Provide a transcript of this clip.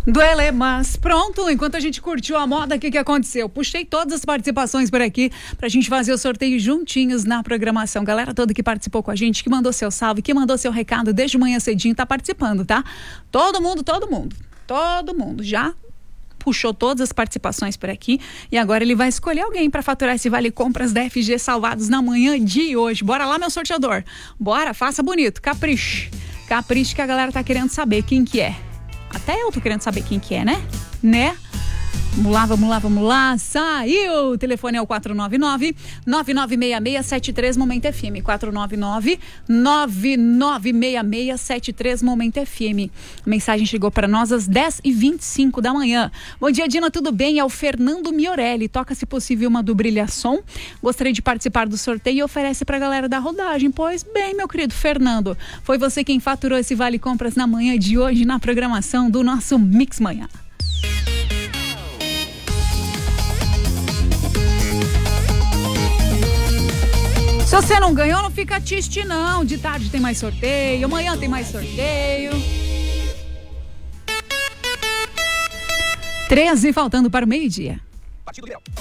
do Elemas. Pronto, enquanto a gente curtiu a moda, o que aconteceu? Puxei todas as participações por aqui pra gente fazer o sorteio juntinhos na programação. Galera toda que participou com a gente, que mandou seu salve, que mandou seu recado desde manhã cedinho, tá participando, tá? Todo mundo já puxou todas as participações por aqui e agora ele vai escolher alguém para faturar esse Vale Compras da FG Salvados na manhã de hoje. Bora lá, meu sorteador. Bora, faça bonito, capriche. Capriche que a galera tá querendo saber quem que é. Até eu tô querendo saber quem que é, né? Vamos lá. Saiu! O telefone é o 499-9966-73 Momento FM. 499-9966-73 Momento FM. A mensagem chegou para nós às 10h25 da manhã. Bom dia, Dina, tudo bem? É o Fernando Miorelli. Toca, se possível, uma do Brilhação. Gostaria de participar do sorteio e oferece pra galera da rodagem. Pois bem, meu querido Fernando, foi você quem faturou esse Vale Compras na manhã de hoje na programação do nosso Mix Manhã. Se você não ganhou, não fica triste não. De tarde tem mais sorteio, amanhã tem mais sorteio. 13 faltando para o meio-dia.